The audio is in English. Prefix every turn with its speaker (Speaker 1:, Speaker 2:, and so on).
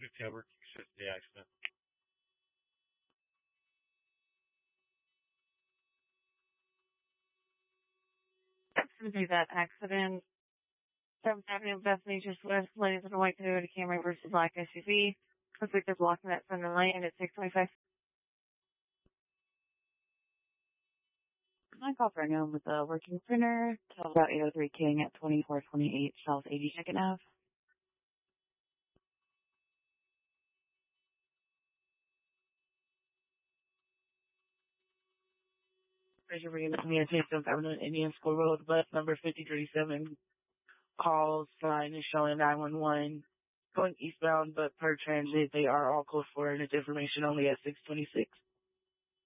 Speaker 1: Whichever since the accident.
Speaker 2: It's going to be that accident. 7th Avenue, Bethany, just west, ladies in a white Toyota Camry versus black SUV. Looks like they're blocking that center lane at 625. I call for anyone with a working printer. Tell about 803 King at 2428 South 82nd Ave. Pleasure for giving me a taste of Avenue Indian School Road, bus number 5037. Call sign is showing 911 going eastbound, but per transit, they are all code for and it's information only at 626.